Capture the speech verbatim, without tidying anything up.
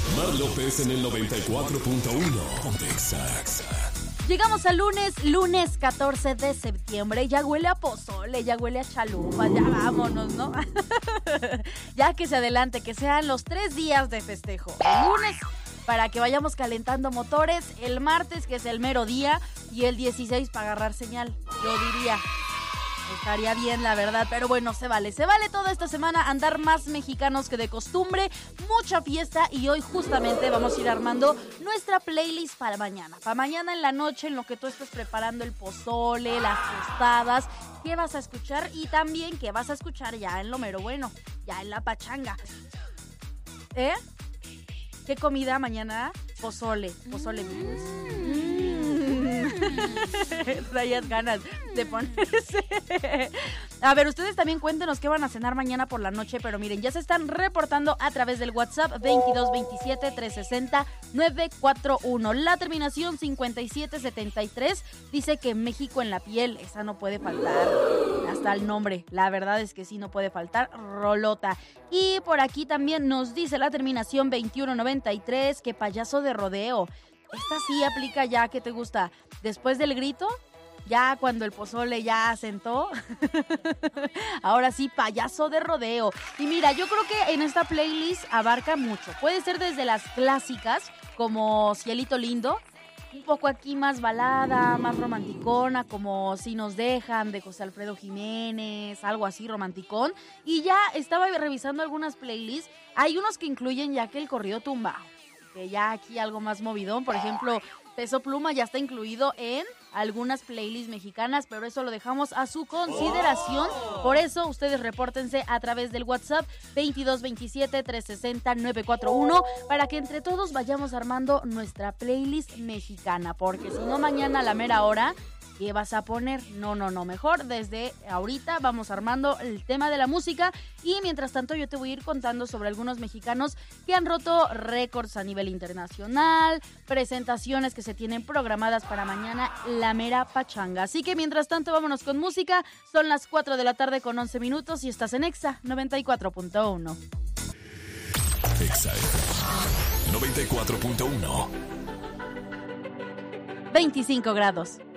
Mar López en el noventa y cuatro punto uno. Texas. Llegamos al lunes, lunes catorce de septiembre. Ya huele a pozole, ya huele a chalupa, ya vámonos, ¿no? Ya que se adelante, que sean los tres días de festejo. El lunes, para que vayamos calentando motores. El martes, que es el mero día. Y el dieciséis para agarrar señal, yo diría. Estaría bien, la verdad, pero bueno, se vale. Se vale toda esta semana andar más mexicanos que de costumbre. Mucha fiesta y hoy justamente vamos a ir armando nuestra playlist para mañana. Para mañana en la noche, en lo que tú estés preparando el pozole, las tostadas, qué vas a escuchar y también qué vas a escuchar ya en lo mero bueno, ya en la pachanga. ¿Eh? ¿Qué comida mañana? Pozole, pozole. Mm. Traías ganas de ponerse. A ver, ustedes también cuéntenos qué van a cenar mañana por la noche, pero miren, ya se están reportando a través del WhatsApp veintidós veintisiete trescientos sesenta novecientos cuarenta y uno. La terminación cincuenta y siete setenta y tres dice que México en la piel, esa no puede faltar. Hasta el nombre, la verdad es que sí, no puede faltar, rolota. Y por aquí también nos dice la terminación veintiuno noventa y tres que payaso de rodeo. Esta sí aplica ya, ¿qué te gusta? Después del grito, ya cuando el pozole ya sentó. Ahora sí, payaso de rodeo. Y mira, yo creo que en esta playlist abarca mucho. Puede ser desde las clásicas, como Cielito Lindo, un poco aquí más balada, más romanticona, como Si nos dejan, de José Alfredo Jiménez, algo así romanticón. Y ya estaba revisando algunas playlists. Hay unos que incluyen ya que el corrido tumbado, que ya aquí algo más movidón. Por ejemplo, Peso Pluma ya está incluido en algunas playlists mexicanas, pero eso lo dejamos a su consideración. Por eso, ustedes repórtense a través del WhatsApp veintidós veintisiete trescientos sesenta novecientos cuarenta y uno para que entre todos vayamos armando nuestra playlist mexicana, porque si no, mañana a la mera hora, ¿qué vas a poner? No, no, no, mejor desde ahorita vamos armando el tema de la música y mientras tanto yo te voy a ir contando sobre algunos mexicanos que han roto récords a nivel internacional, presentaciones que se tienen programadas para mañana, la mera pachanga. Así que mientras tanto vámonos con música, son las cuatro de la tarde con once minutos y estás en Exa noventa y cuatro punto uno. Exa noventa y cuatro punto uno. veinticinco grados.